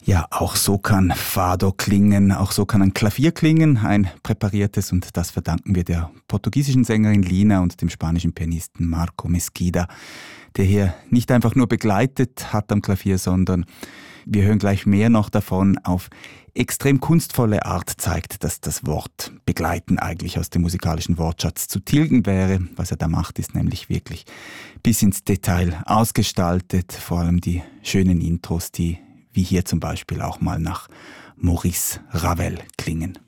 Ja, auch so kann Fado klingen, auch so kann ein Klavier klingen, ein präpariertes, und das verdanken wir der portugiesischen Sängerin Lina und dem spanischen Pianisten Marco Mesquida, der hier nicht einfach nur begleitet hat am Klavier, sondern wir hören gleich mehr noch davon, auf extrem kunstvolle Art zeigt, dass das Wort begleiten eigentlich aus dem musikalischen Wortschatz zu tilgen wäre. Was er da macht, ist nämlich wirklich bis ins Detail ausgestaltet, vor allem die schönen Intros, die wie hier zum Beispiel auch mal nach Maurice Ravel klingen.